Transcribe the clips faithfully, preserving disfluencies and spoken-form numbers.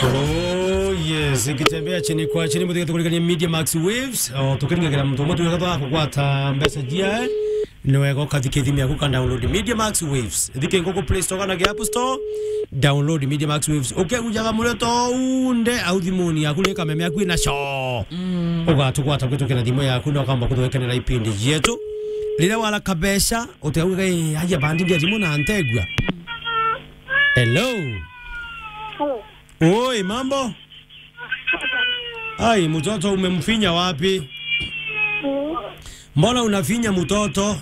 Oh yes, ikitembea chini kwa chini mudhika tukulikani Media Max Waves o tukiringa kila mtu mtu yakatwa kukwata message ya niweko kathikithimia ku kan download Media Max Waves thike ngoko Play Store kana App Store download Media Max Waves okay ujaga muleto unde au thimuni yakuleka meme yaku ina sho uga tukwata kwitokera thimo yaku ndo kamba kuthwekanira ipindi yetu lile wala kabesha utauga haja bandi ndia thimo na antegwa. Hello. Hello. Oi, mambo? Ai, mtoto umemfinya wapi? Mm. Mbona unafinya mtoto?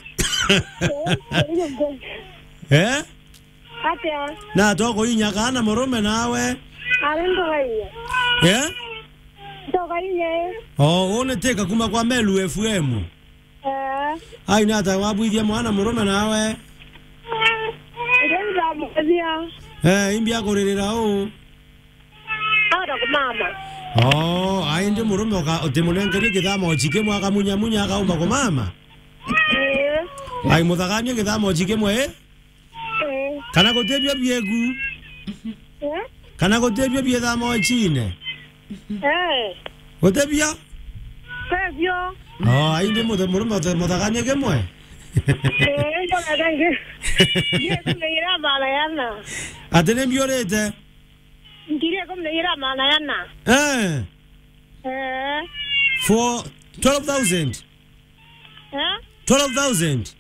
Eh? Atia. Na toko inya kana murume nawe? Arendo haiya. Eh? Toka iye. Oh, unateka kuma kwa Melu F M. Eh. Ai, na tawabuithia mwana murume nawe? Ndio mzia. Eh, imbi yako ririra u. Ara mama. Oh, ai ndi murume oka otemunengeri githamo chike mwaka munya munya akaumba kwa mama. Eh. Ai muthaganie githamo chike mwe? Eh. Kana gutebia biegu? Eh. Kana gutebia biethamo chine? Eh. Gutebia? Sevio. Oh, ai ndi murume muthaganie gemwe? Eh, ndo nadange. Ye kumeira mala yana. Atene mbiorete? Ndirie kumeira mala yana. Eh. Eh. For twelve thousand. Eh? twelve thousand.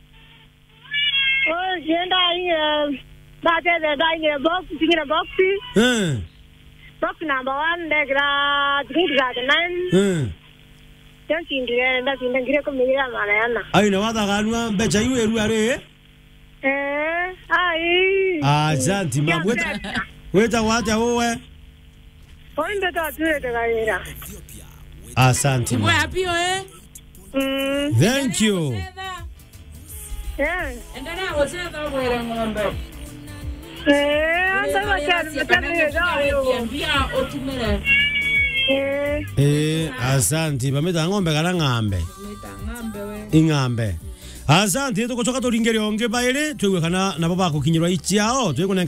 Oh, jenda iye. Bate de dainge box, tingina box. Eh. Box number one, degra three gra nine. Eh. Yanti ndire ndati ndire kumeira mala yana. Ai na wathaganwa mbecha iwe eru ari? Eh, ai. Asante mama. Weta weta wata wewe. Oinde to tuwe tegaira. Asante Wewe mama. happy eh? Mm. Thank you. Eh. Endelea kucheza wewe ng'ombe. Eh, anda wachana mtani ndio. Pia otumere. Eh. Eh, asante bameta ng'ombe kana ng'ambe. Ng'ombe wewe. Ing'ambe. Asante tukochoka turingere onge baile twewe kana nabo bakukinyirwa ichiao twekuna